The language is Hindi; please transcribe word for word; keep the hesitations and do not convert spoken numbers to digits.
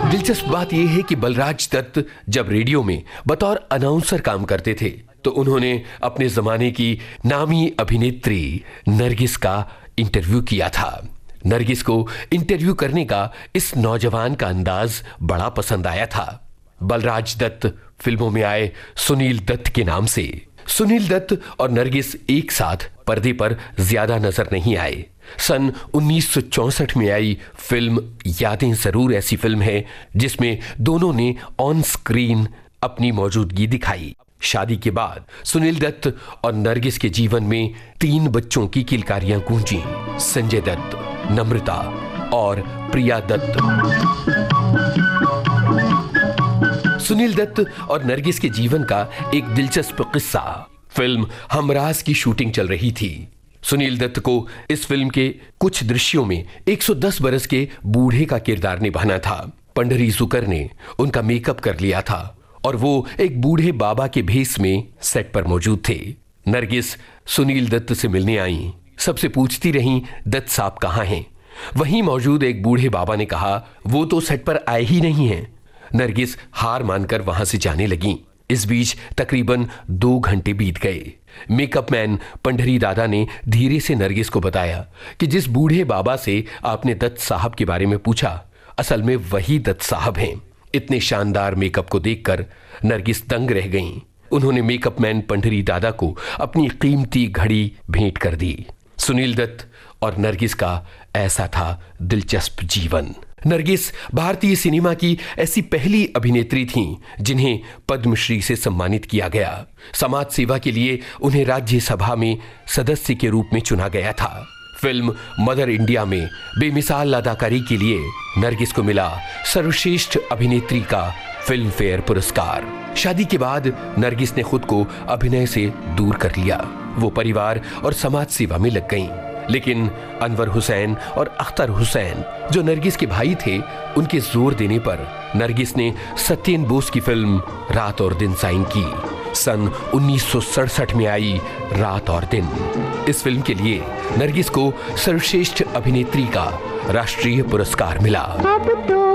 दिलचस्प बात यह है कि बलराज दत्त जब रेडियो में बतौर अनाउंसर काम करते थे तो उन्होंने अपने जमाने की नामी अभिनेत्री नरगिस का इंटरव्यू किया था। नरगिस को इंटरव्यू करने का इस नौजवान का अंदाज बड़ा पसंद आया था। बलराज दत्त फिल्मों में आए सुनील दत्त के नाम से। सुनील दत्त और नरगिस एक साथ पर्दे पर ज्यादा नजर नहीं आए। सन उन्नीस सौ चौसठ में आई फिल्म यादें जरूर ऐसी फिल्म है जिसमें दोनों ने ऑन स्क्रीन अपनी मौजूदगी दिखाई। शादी के बाद सुनील दत्त और नरगिस के जीवन में तीन बच्चों की किलकारियां गूंजी, संजय दत्त, नम्रता और प्रिया दत्त। सुनील दत्त और नरगिस के जीवन का एक दिलचस्प किस्सा। फिल्म हमराज की शूटिंग चल रही थी। सुनील दत्त को इस फिल्म के कुछ दृश्यों में एक सौ दस बरस के बूढ़े का किरदार निभाना था। पंडरी जुकर ने उनका मेकअप कर लिया था और वो एक बूढ़े बाबा के भेष में सेट पर मौजूद थे। नरगिस सुनील दत्त से मिलने आई। सबसे पूछती रहीं, दत्त साहब कहाँ हैं? वहीं मौजूद एक बूढ़े बाबा ने कहा, वो तो सेट पर आए ही नहीं हैं। नरगिस हार मानकर वहां से जाने लगी। इस बीच तकरीबन दो घंटे बीत गए। मेकअप मैन पंडरी दादा ने धीरे से नरगिस को बताया कि जिस बूढ़े बाबा से आपने दत्त साहब के बारे में पूछा, असल में वही दत्त साहब हैं। इतने शानदार मेकअप को देखकर नरगिस दंग रह गईं। उन्होंने मेकअप मैन पंडरी दादा को अपनी कीमती घड़ी भेंट कर दी। सुनील दत्त और नरगिस का ऐसा था दिलचस्प जीवन। नरगिस भारतीय सिनेमा की ऐसी पहली अभिनेत्री थीं जिन्हें पद्मश्री से सम्मानित किया गया। समाज सेवा के लिए उन्हें राज्यसभा में सदस्य के रूप में चुना गया था। फिल्म मदर इंडिया में बेमिसाल अदाकारी के लिए नरगिस को मिला सर्वश्रेष्ठ अभिनेत्री का फिल्म फेयर पुरस्कार। शादी के बाद नरगिस ने खुद को अभिनय से दूर कर लिया। वो परिवार और समाज सेवा में लग गईं। लेकिन अनवर हुसैन और अख्तर हुसैन जो नरगिस के भाई थे, उनके जोर देने पर नरगिस ने सत्येन बोस की फिल्म रात और दिन साइन की। सन उन्नीस सौ सड़सठ में आई रात और दिन। इस फिल्म के लिए नरगिस को सर्वश्रेष्ठ अभिनेत्री का राष्ट्रीय पुरस्कार मिला।